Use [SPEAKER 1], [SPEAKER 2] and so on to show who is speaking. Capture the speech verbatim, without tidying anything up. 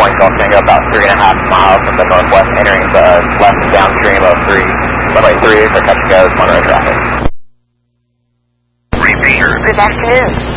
[SPEAKER 1] Point Gulf Tango, about three and a half miles from the northwest, entering the left downstream of three, runway three for touch and go, Monterey traffic.
[SPEAKER 2] Repeater.
[SPEAKER 3] Good afternoon.